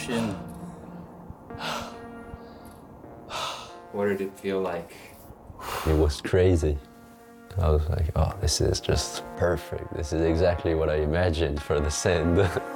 ocean. What did it feel like? It was crazy. I was like, oh, this is just perfect. This is exactly what I imagined for the sand.